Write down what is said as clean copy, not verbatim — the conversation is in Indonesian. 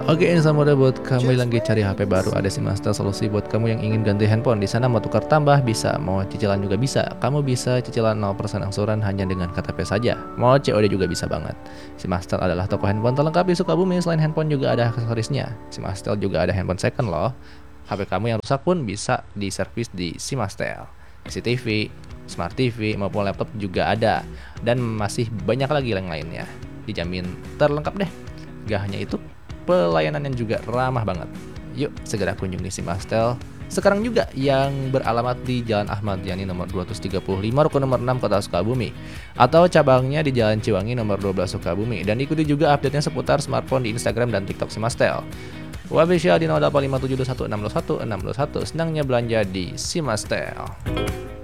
Oke, ini sama buat kamu yang lagi cari HP baru, ada Simastel solusi buat kamu yang ingin ganti handphone. Di sana mau tukar tambah bisa, mau cicilan juga bisa. Kamu bisa cicilan 0% angsuran hanya dengan KTP saja. Mau COD juga bisa banget. Simastel adalah toko handphone terlengkap di Sukabumi. Selain handphone juga ada aksesorisnya. Simastel juga ada handphone second loh. HP kamu yang rusak pun bisa diservis di Simastel. CCTV, Smart TV maupun laptop juga ada. Dan masih banyak lagi yang lainnya. Dijamin terlengkap deh. Gak hanya itu, pelayanannya juga ramah banget. Yuk segera kunjungi Simastel sekarang juga, yang beralamat di Jalan Ahmad Yani nomor 235 Rukun nomor 6 Kota Sukabumi, atau cabangnya di Jalan Ciwangi nomor 12 Sukabumi. Dan ikuti juga update-nya seputar smartphone di Instagram dan TikTok Simastel. Wabisya di 0857216161. Senangnya belanja di Simastel.